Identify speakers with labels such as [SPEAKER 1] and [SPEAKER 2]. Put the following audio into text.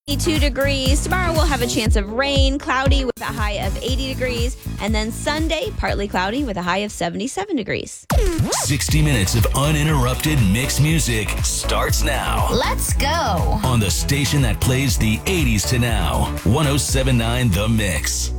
[SPEAKER 1] 72 degrees. Tomorrow we'll have a chance of rain, cloudy with a high of 80 degrees. And then Sunday, partly cloudy with a high of 77 degrees.
[SPEAKER 2] 60 minutes of uninterrupted mixed music starts now.
[SPEAKER 3] Let's go.
[SPEAKER 2] On the station that plays the 80s to now. 1079 The Mix.